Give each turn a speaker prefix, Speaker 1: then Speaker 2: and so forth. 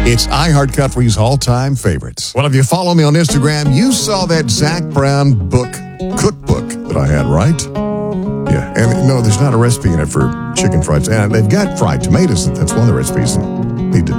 Speaker 1: It's iHeartCountry's all-time favorites. Well, if you follow me on Instagram, you saw that Zach Brown cookbook that I had, right? Yeah, and no, there's not a recipe in it for chicken fried. And they've got fried tomatoes. That's one of the recipes. Need to do